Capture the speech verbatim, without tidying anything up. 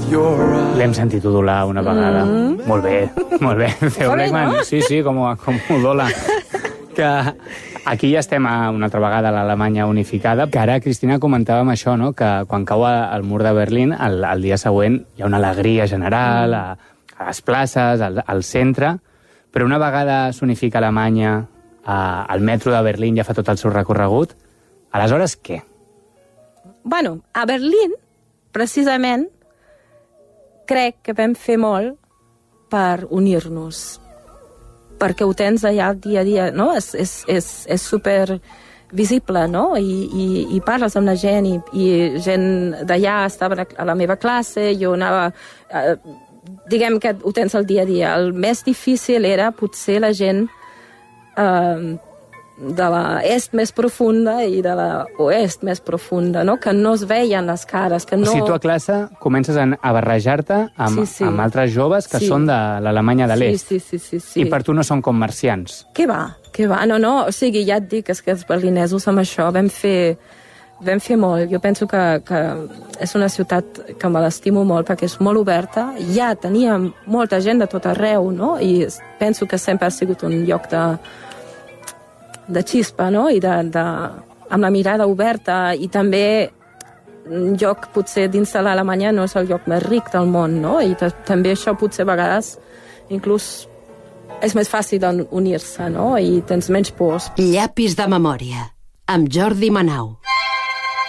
L'hem sentit udolar una vegada. Mm. Molt bé, molt bé. Theo Blackman, no? Sí, sí, com, com udola. Que aquí ja estem a una altra vegada a l'Alemanya unificada, que ara, Cristina, comentàvem això, no? Que quan cau el mur de Berlín, el, el dia següent hi ha una alegria general a, a les places, al, al centre, però una vegada s'unifica Alemanya, a, el metro de Berlín ja fa tot el seu recorregut, aleshores què? Bueno, a Berlín, precisament, crec que vam fer molt per unir-nos, perquè ho tens allà el dia a dia, no? És, és, és, és super visible, no? I, i, i parles amb la gent, i, i gent d'allà estava a la meva classe, jo anava... Eh, diguem que ho tens el dia a dia. El més difícil era potser la gent eh, de l'est més profunda i de l'oest més profunda, no? Que no es veien les cares, que no... O sigui, tu a classe comences a barrejar-te amb, sí, sí. amb altres joves que sí. són de l'Alemanya de l'est. Sí, sí, sí, sí, sí. I per tu no són com marcians. Què va? Què va? No, no, o sigui, ja et dic, és que els berlinesos amb això vam fer, vam fer molt. Jo penso que, que és una ciutat que me l'estimo molt perquè és molt oberta. Ja teníem molta gent de tot arreu, no? I penso que sempre ha sigut un lloc de... de xispa, no? I de, de, amb la mirada oberta, i també un lloc potser dins de l'Alemanya no és el lloc més ric del món, no? I també això potser a vegades inclús és més fàcil unir-se, no? I tens menys pors. Llapis de memòria, amb Jordi Manau.